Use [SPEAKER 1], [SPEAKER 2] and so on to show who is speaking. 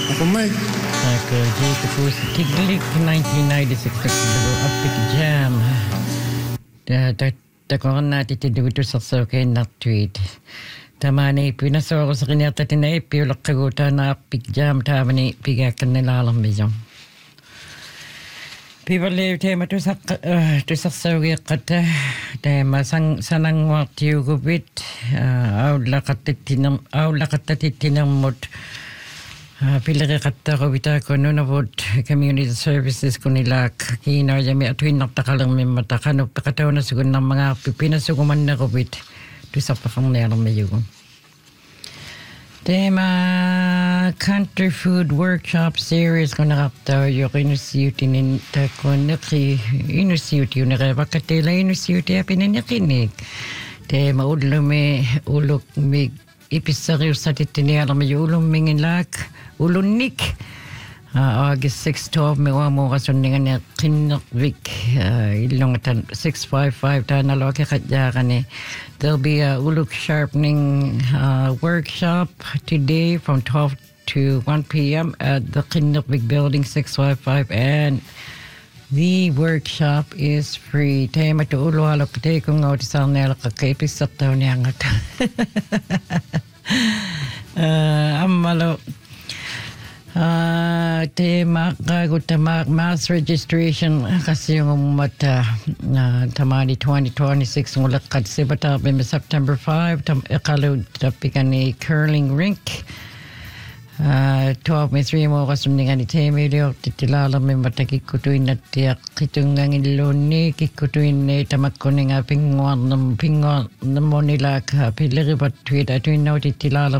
[SPEAKER 1] Uncle Mike.
[SPEAKER 2] Jacob Tiglik 1996 Epic Jam. Takoran natin tinuto sa sokin na tweet. Tamani pinasoro sa kanya tatinay piulakagutan na Epic Jam tamani pigakan nilalang biyong. People live tema to sa sogi kata tema sanang waktu gubit aula katatitinam mot pilari katta kubita kono na vot community services kunilak kina jami atuin nakakalang may matakano pakataw na sugun ng mga pinasuguman na kubit to sa pafangnelang mayugong. Tema country food workshop series ko nakaptaw yung inusyuti ni takonaki inusyuti yung nakapakatila inusyuti pinanakinig. Tema ulok mig ipisaryo sa titiniala may ulong mingilak ulunik. August 6-12 may wamo kasuningan niya kinakvik ilong 655 tanaloke katyakan there'll be a uluk sharpening workshop today from 12 to 1 p.m. at the Kinakvik building 655 and the workshop is free. Tema to ulo halap te kung autisang nela kakaipisak taw niya ngat. Amalo tema kaguta mass registration kasi yung mata tamani 2026 ngulat kad sibata by September 5 ekalo tapikan ni curling rink 12 may 3 mo kasundingan ni Temilio titilala may matakikutuin na tiyak kitungang iloni kikutuin na tamakkunin nga pingon na mo nila ka piliribat tweet at yun na titilala